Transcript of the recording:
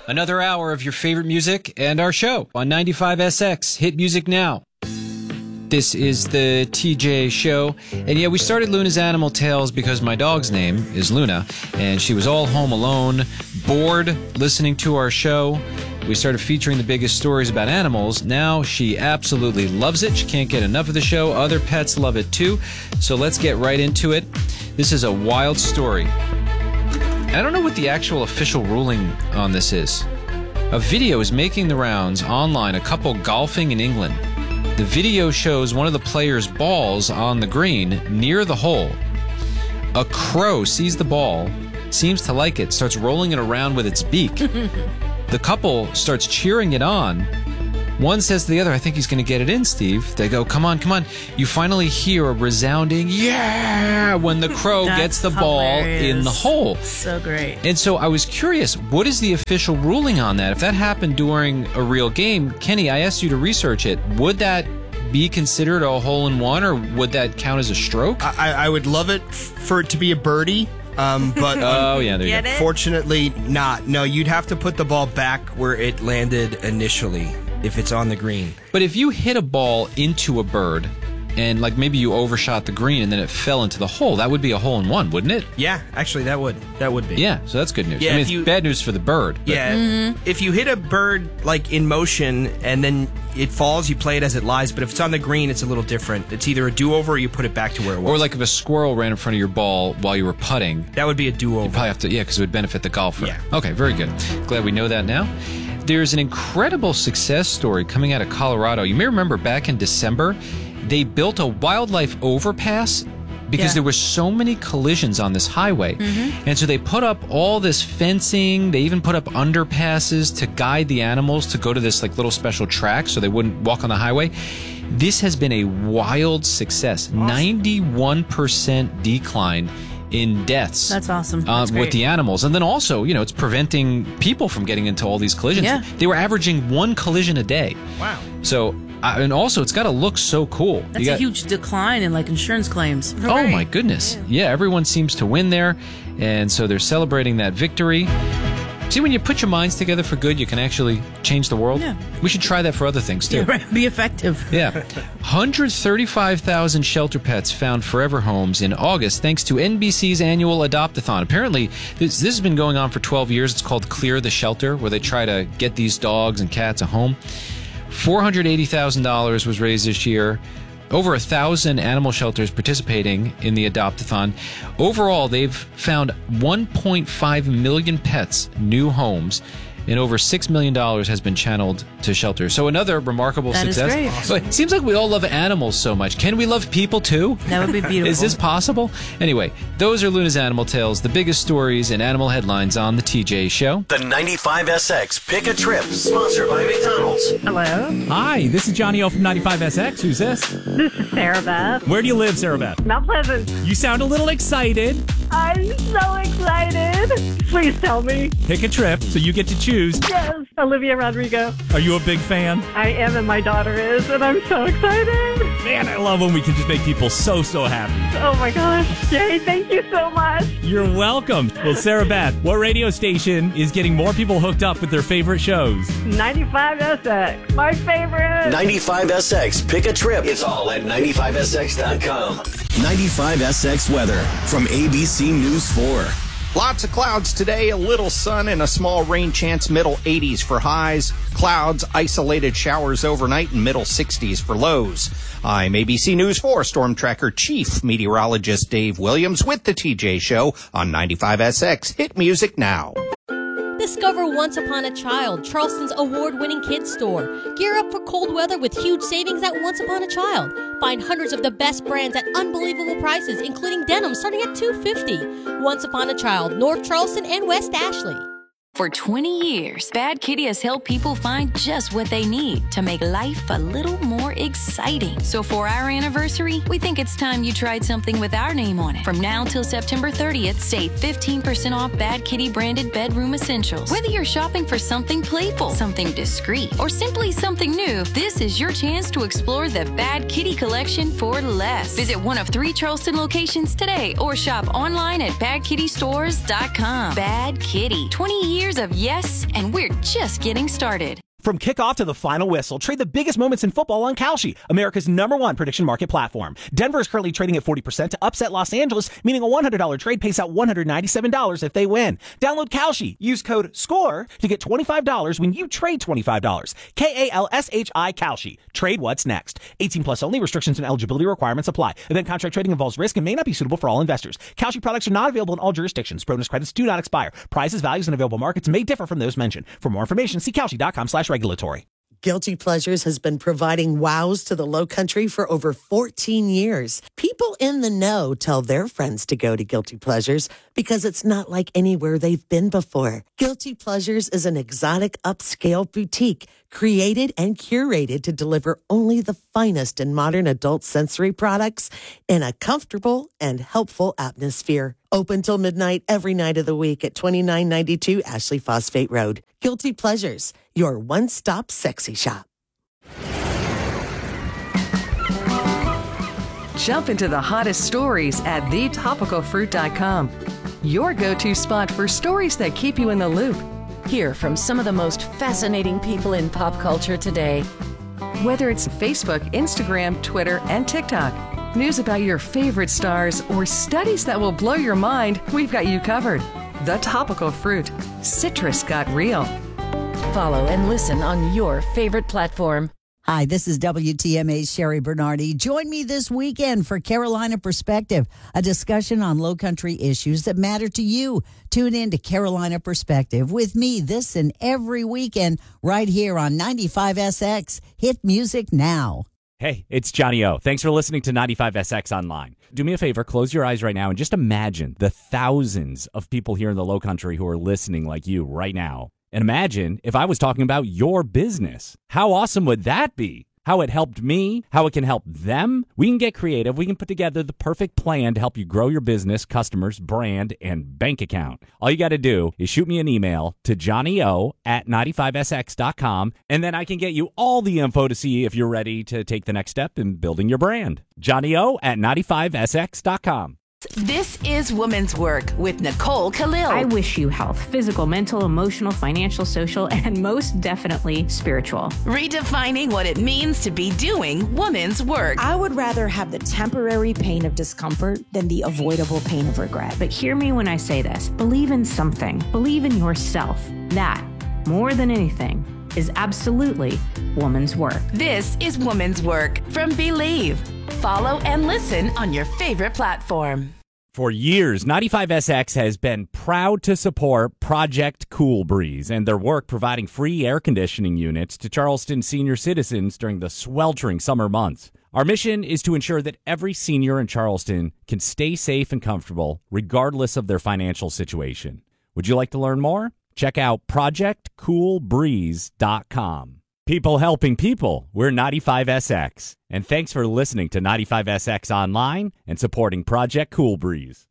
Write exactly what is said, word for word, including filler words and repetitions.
Another hour of your favorite music and our show on ninety-five S X. Hit music now. This is the T J Show. And yeah, we started Luna's Animal Tales because my dog's name is Luna, and she was all home alone, bored, listening to our show. We started featuring the biggest stories about animals. Now she absolutely loves it. She can't get enough of the show. Other pets love it too. So let's get right into it. This is a wild story. I don't know what the actual official ruling on this is. A video is making the rounds online, a couple golfing in England. The video shows one of the players' balls on the green near the hole. A crow sees the ball, seems to like it, starts rolling it around with its beak. The couple starts cheering it on. One says to the other, I think he's going to get it in, Steve. They go, come on, come on. You finally hear a resounding, yeah, when the crow gets the ball in the hole. So great. And so I was curious, what is the official ruling on that? If that happened during a real game, Kenny, I asked you to research it. Would that be considered a hole-in-one, or would that count as a stroke? I, I would love it f- for it to be a birdie. Um, but oh yeah, there you go. Fortunately, not. No, you'd have to put the ball back where it landed initially if it's on the green. But if you hit a ball into a bird, and like maybe you overshot the green and then it fell into the hole, that would be a hole-in-one, wouldn't it? Yeah, actually, that would that would be. Yeah, so that's good news. Yeah, I mean, if it's you, bad news for the bird. But. Yeah, mm-hmm. If you hit a bird like in motion and then it falls, you play it as it lies. But if it's on the green, it's a little different. It's either a do-over or you put it back to where it was. Or like if a squirrel ran in front of your ball while you were putting. That would be a do-over. You probably have to, yeah, because it would benefit the golfer. Yeah. Okay, very good. Glad we know that now. There's an incredible success story coming out of Colorado. You may remember back in December, they built a wildlife overpass because yeah. there were so many collisions on this highway. Mm-hmm. And so they put up all this fencing. They even put up underpasses to guide the animals to go to this like little special track so they wouldn't walk on the highway. This has been a wild success. Awesome. ninety-one percent decline in deaths. That's awesome. Uh, That's with the animals. And then also, you know, it's preventing people from getting into all these collisions. Yeah. They were averaging one collision a day. Wow. So, uh, and also, it's got to look so cool. That's got, a huge decline in, like, insurance claims. Oh, right. My goodness. Yeah. yeah, everyone seems to win there. And so they're celebrating that victory. See, when you put your minds together for good, you can actually change the world. Yeah. We should try that for other things, too. Yeah, right. Be effective. Yeah. one hundred thirty-five thousand shelter pets found forever homes in August thanks to N B C's annual Adopt-a-thon. Apparently, this, this has been going on for twelve years. It's called Clear the Shelter, where they try to get these dogs and cats a home. four hundred eighty thousand dollars was raised this year. Over a thousand animal shelters participating in the Adopt-a-thon. Overall, they've found one point five million pets new homes, and over six million dollars has been channeled to shelters. So another remarkable that success. Is great. Awesome. It seems like we all love animals so much. Can we love people too? That would be beautiful. Is this possible? Anyway, those are Luna's Animal Tales, the biggest stories and animal headlines on the T J Show. The ninety-five S X Pick a Trip, sponsored by McDonald's. Hello? Hi, this is Johnny O from ninety-five S X. Who's this? This is Sarah Beth. Where do you live, Sarah Beth? Mount Pleasant. You sound a little excited. I'm so excited. Please tell me. Pick a trip so you get to choose. Yes, Olivia Rodrigo. Are you a big fan? I am, and my daughter is, and I'm so excited. Man, I love when we can just make people so, so happy. Oh my gosh. Yay, thank you so much. You're welcome. Well, Sarah Beth, what radio station is getting more people hooked up with their favorite shows? ninety-five S X, my favorite. ninety-five S X Pick a Trip. It's all at ninety-five S X dot com. ninety-five S X weather from A B C News four. Lots of clouds today, a little sun and a small rain chance, middle eighties for highs. Clouds, isolated showers overnight and middle sixties for lows. I'm A B C News four Storm Tracker Chief Meteorologist Dave Williams with the T J Show on ninety-five S X. Hit music now. Discover Once Upon a Child, Charleston's award-winning kids store. Gear up for cold weather with huge savings at Once Upon a Child. Find hundreds of the best brands at unbelievable prices, including denim starting at two dollars and fifty cents. Once Upon a Child, North Charleston and West Ashley. For twenty years, Bad Kitty has helped people find just what they need to make life a little more exciting. So for our anniversary, we think it's time you tried something with our name on it. From now till September thirtieth, save fifteen percent off Bad Kitty branded bedroom essentials. Whether you're shopping for something playful, something discreet, or simply something new, this is your chance to explore the Bad Kitty collection for less. Visit one of three Charleston locations today or shop online at bad kitty stores dot com. Bad Kitty, twenty years years of yes, and we're just getting started. From kickoff to the final whistle, trade the biggest moments in football on Kalshi, America's number one prediction market platform. Denver is currently trading at forty percent to upset Los Angeles, meaning a one hundred dollars trade pays out one hundred ninety-seven dollars if they win. Download Kalshi. Use code SCORE to get twenty-five dollars when you trade twenty-five dollars. K A L S H I Kalshi. Trade what's next. eighteen plus only. Restrictions and eligibility requirements apply. Event contract trading involves risk and may not be suitable for all investors. Kalshi products are not available in all jurisdictions. Bonus credits do not expire. Prizes, values, and available markets may differ from those mentioned. For more information, see Kalshi.com slash regulatory. Guilty Pleasures has been providing wows to the Low Country for over fourteen years. People in the know tell their friends to go to Guilty Pleasures because it's not like anywhere they've been before. Guilty Pleasures is an exotic upscale boutique created and curated to deliver only the finest in modern adult sensory products in a comfortable and helpful atmosphere. Open till midnight every night of the week at twenty-nine ninety-two Ashley Phosphate Road. Guilty Pleasures, your one-stop sexy shop. Jump into the hottest stories at the topical fruit dot com. Your go-to spot for stories that keep you in the loop. Hear from some of the most fascinating people in pop culture today. Whether it's Facebook, Instagram, Twitter, and TikTok, news about your favorite stars, or studies that will blow your mind, we've got you covered. The Topical Fruit. Citrus got real. Follow and listen on your favorite platform. Hi, this is W T M A's Sherry Bernardi. Join me this weekend for Carolina Perspective, a discussion on low country issues that matter to you. Tune in to Carolina Perspective with me this and every weekend right here on ninety-five S X. Hit music now. Hey, it's Johnny O. Thanks for listening to ninety-five S X Online. Do me a favor, close your eyes right now and just imagine the thousands of people here in the Low Country who are listening like you right now. And imagine if I was talking about your business. How awesome would that be? How it helped me, how it can help them. We can get creative. We can put together the perfect plan to help you grow your business, customers, brand, and bank account. All you got to do is shoot me an email to johnnyo at ninety-five S X dot com, and then I can get you all the info to see if you're ready to take the next step in building your brand. johnnyo at ninety-five S X dot com. This is Women's Work with Nicole Khalil. I wish you health, physical, mental, emotional, financial, social, and most definitely spiritual. Redefining what it means to be doing women's work. I would rather have the temporary pain of discomfort than the avoidable pain of regret. But hear me when I say this. Believe in something. Believe in yourself. That, more than anything, is absolutely woman's work. This is Woman's Work from Believe. Follow and listen on your favorite platform. For years, ninety-five S X has been proud to support Project Cool Breeze and their work providing free air conditioning units to Charleston senior citizens during the sweltering summer months. Our mission is to ensure that every senior in Charleston can stay safe and comfortable regardless of their financial situation. Would you like to learn more? Check out project cool breeze dot com. People helping people. We're ninety-five S X. And thanks for listening to ninety-five S X Online and supporting Project Cool Breeze.